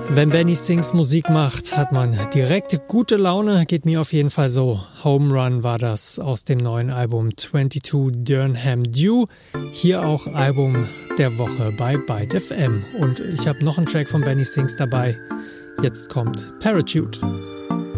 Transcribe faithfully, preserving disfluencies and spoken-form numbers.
Wenn Benny Sings Musik macht, hat man direkt gute Laune, geht mir auf jeden Fall so. Home Run war das aus dem neuen Album zweiundzwanzig Durham Dew. Hier auch Album der Woche bei Byte F M. Und ich habe noch einen Track von Benny Sings dabei. Jetzt kommt Parachute.